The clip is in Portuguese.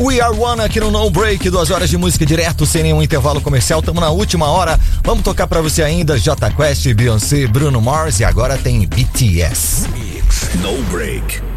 We Are One aqui no No Break, 2 horas de música direto, sem nenhum intervalo comercial. Estamos na última hora. Vamos tocar pra você ainda Jota Quest, Beyoncé, Bruno Mars e agora tem BTS. No Break.